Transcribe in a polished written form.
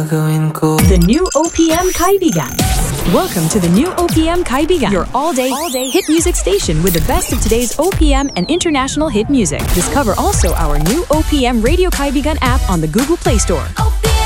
gagawin ko. The new OPM Kaibigan. Welcome to the new OPM Kaibigan, your all-day hit music station with the best of today's OPM and international hit music. Discover also our new OPM Radio Kaibigan app on the Google Play Store.